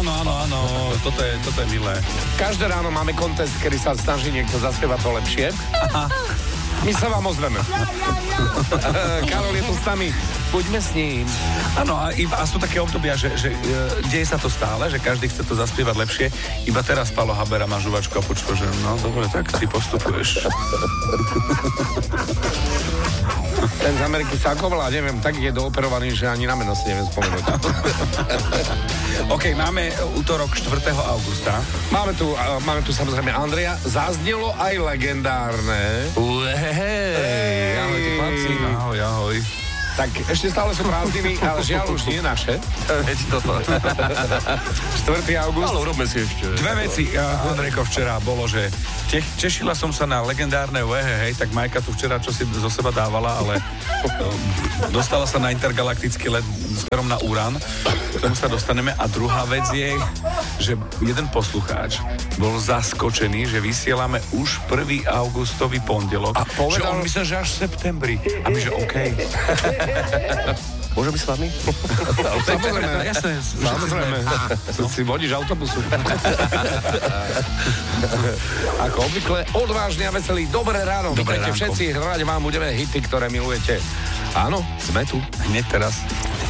áno, toto je milé. Každé ráno máme kontest, kedy sa snaží niekto zaspievať to lepšie. Aha. My sa vám ozveme. Karol je tu s nami, buďme s ním. Áno, a sú také obdobia, že deje sa to stále, že každý chce to zaspievať lepšie. Iba teraz Paolo Habera má žuvačku a počúva, že no dobre, tak ty postupuješ. Ten z Ameriky sa ako volá, neviem, tak je dooperovaný, že ani na meno si neviem spomenúť. OK, máme útorok 4. augusta. Máme tu samozrejme Andreja. Zaznelo aj legendárne. Ahojte, chlapci. Ahoj. Tak ešte stále sú prázdniny, ale žiaľ už nie naše. Veď toto. 4. august. Ale urobme si ešte. Dve veci, Andrejko, včera bolo, že tešila som sa na legendárne hej, tak Majka tu včera čo si zo seba dávala, ale dostala sa na intergalaktický let smerom na Urán. K tomu sa dostaneme. A druhá vec je, že jeden poslucháč bol zaskočený, že vysielame už 1. augustový pondelok. A povedal... Že on myslel, že až v septembri. A my, že OK. Môžem byť s vami? Samozrejme. Jasné. Samozrejme. Si vodíš autobusu. Ako obvykle, odvážne a veselý. Dobré ráno. Dobré Vítajte ránko. všetci. Hrať vám budeme hity, ktoré milujete. Áno, sme tu. Hneď teraz.